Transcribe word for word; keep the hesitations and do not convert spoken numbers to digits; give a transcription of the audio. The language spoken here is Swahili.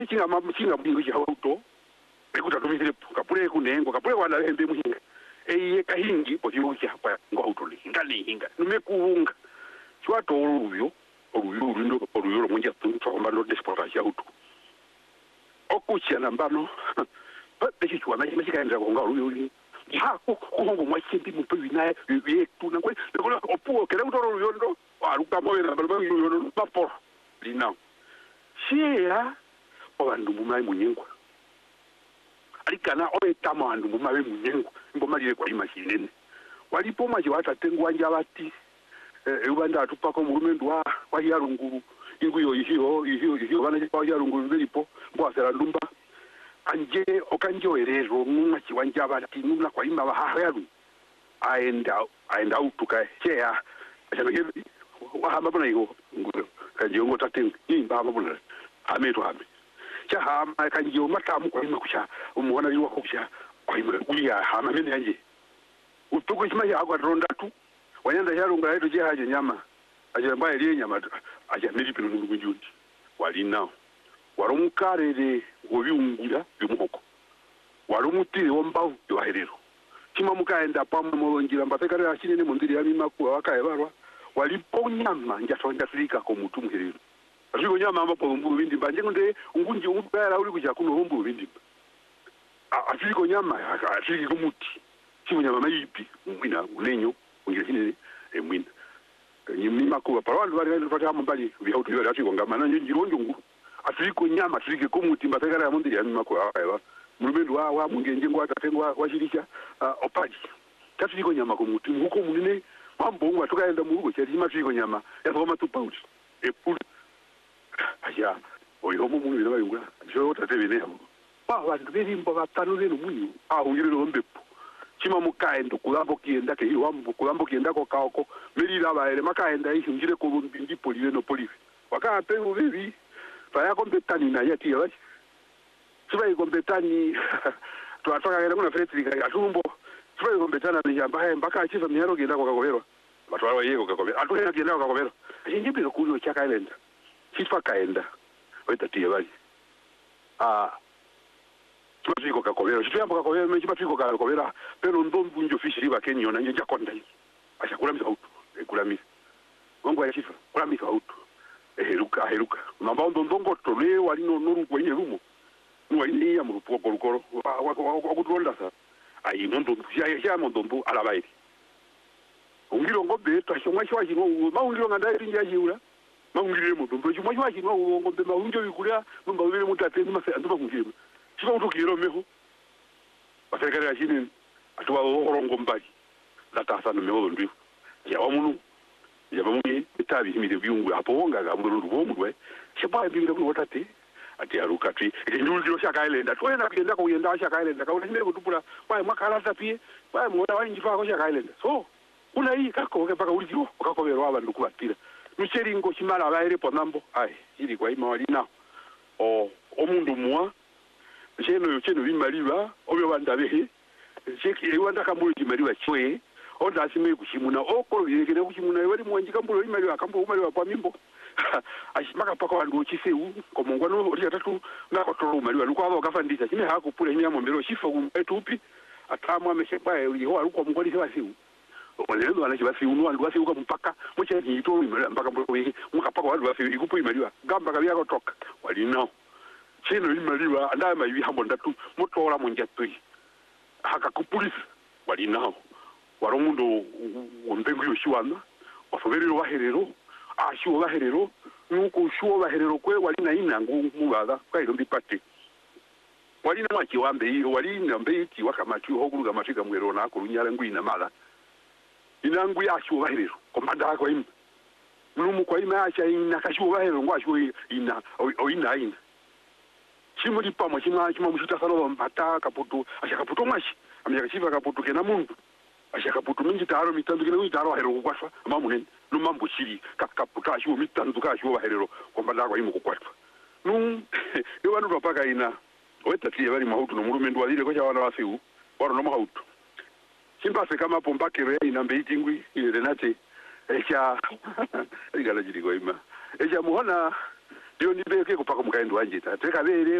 chinga mamu chinga mwingi cha auto ekuta tumizile kapule kunengo kapule wana hembe muhinga eye kahingi potiyo cha pa ngo auto linga linga numekuunga chwato oluvyo oluvyo ndo oluvyo munja tuntsomba ndo desportation auto okucha nambano bese chwa maji maji kaenda konga oluvyo ha kuhongo mwachimbi mupewi naye yetu na kwe opuo kele utoro oluvyo ndo aluka moyo na balba yono papo lina shia obandu mumayi munyengwa alikana oyetama bandu mumayi munyengwa ngomalire kwa imashinene walipo maji watatengwa njabati eh ubanda atupako mulumendu wa wa yarunguru inguyo yihiyo yihiyo yihiyo bana kwa yarunguru belipo mbwasera ndumba anje okanjoerero mumachi wanjabati nuna kwa ima bahayaru aenda aenda utuka chea achabe wahamba bona yo nguro kanjongo tatenga imba hamba bona ameto hambe cha hama kanjo matamu kwa ima kusha umuona liwa kusha kwa ima ulia hama mene anje utuko chima ya agwa ronda tu wanyanda yarunga yetu je haje nyama aje mbaye liye nyama aje mili pino nungu njundi walina warumukarere gobiungira bimuhoko warumutire wombavu yoherero chima mukaenda pamwe molongira mbatekare ashinene mundiri yamima kuwa wakaye barwa walipo nyama njatonda tulika ko mutu muherero ariko nyama ambapo mburu bindi banje ngonde ungunji umubera uri kuja kuno mburu bindi ariko nyama ariko kumuti chimu nyama mayipi mwina unenyo ungira kinene emwina nyimima kuwa parwandu bali bali fata mbali bihautu bali atiko ngama njironjo ngu ariko nyama tulike kumuti mbatekare ya mundiri yamima kuwa wakaye barwa mulumendu wa wa mungenje ngwa tatengwa washirisha opaji tatiko nyama ko mutu nguko munene mambongo tukaenda mu rugo cyari matiko nyama yavoma tupauti epul aya oyo mu munyu nabayungura jo tatebene ba bantu berimbo batanu rero munyu ahungire no mbepo chima mukaenda kulambo kienda ke iwambo kulambo kienda ko kaoko melira baere makaenda ihungire ko ndi polive no polive wakape ubebi baya kompetani na yati yabachi sibai kompetani twatoka ngene kuna Frederick atumbo sibai kompetana ni yamba mpaka achifa mihero kienda ko kakoberwa batwara yego kakobera atuhera kienda ko kakobera njimbi kuyo cha kaenda sifa kaenda wetatie bali ah twiko kakobera twiyamba kakobera mechi twiko kakobera pero ndombu njo fishi riba Kenya na nje konda asha kula misa auto kula misa wangu ya sifa kula misa auto eheruka heruka mamba ndongo tole wali no no kwenye rumo mwini ya murupo korukoro wakutonda sa ayi mondo ya ya mondo alabairi ungiro ngobe twashomwa shwaji no maungiro nganda irinja jiura maungiro mondo twashomwa shwaji no ngombe maunjo bikura mamba ubere mutate ndima nduma kungiro siko utukiro meho basekare yashini atuwa orongo mbaji latasa no meho ndu ya wamunu ya bamuni bitabi himire byungu apo wonga ga mburu bomwe shaba bibira kuno watate ati arukati nduliro shaka ilenda twena kugenda ko yenda shaka ilenda ka unashimire kutupula kwa mwakala tapie kwa muona wanji fa ko shaka ilenda so una hii kako mpaka ulijo ukakoberwa abantu kubatira nucheringo chimala abaire ponambo ai ili kwa ima walina o omundu muwa cheno cheno bimaliba obyo bandabehe cheki ewanda kambulo kimaliba chwe onda asime kushimuna okolo yekene kushimuna wali mwanji kambulo imaliba kambulo umaliba kwa mimbo ashimaka paka wandu chiseu komongwano uri atatu ngako tolo maliwa nuko abo kafandisa chime hakupula ime yamombero shifa kumpetupi atamwa meshepa yiho aruko mungoli sebasiu olendo ana chibasiu no andu basiu mpaka muche yito imaliwa mpaka mbo yi mukapaka wandu basiu ikupo imaliwa gamba kabya ko toka wali no chino imaliwa anda mayibi hambo ndatu mutora munjatui hakakupulisa wali no waromundo wondengu yoshiwana wasoberero baherero ashuo baherero nuko shuo baherero kwe wali na inangu mubaga kwa ilo mbipate wali na maki wambe wali na mbeti wakamati hoguruga mashika mwero na kurunyara ngwi na mala inangu ya shuo baherero komanda ko im numu kwa ima acha ina kashuo baherero ngwa shuo ina o ina ina chimuri pamo chima chima mushita salo mbata kaputu asha kaputu mashi amya kashiva kaputu kena mundu ashaka putu mingi taro mitandu kile taro herero kwaswa mamunene no mambo shiri kakaputa shuo mitandu ka shuo herero kombanda kwa imo kukwatwa nu yo wanu bapaka ina weta tie bali mahutu no murumendu walile ko chawana wasiu waro no mahutu simpase kama pomba kere ina mbeitingwi ile renate echa igala jiri kwa ima echa muhona iyo ndibeke kupaka mukaendo wanje tateka bere